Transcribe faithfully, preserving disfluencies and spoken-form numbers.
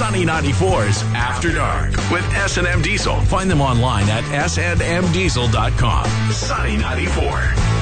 Sunny ninety-four's After Dark with S and M Diesel. Find them online at s and m diesel dot com. Sunny ninety-four.